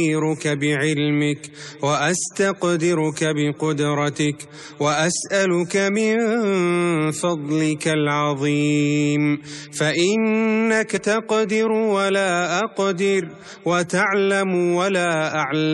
بعلمك وأستقدرك بقدرتك وأسألك من فضلك العظيم، فإنك تقدر ولا أقدر وتعلم ولا أعلم.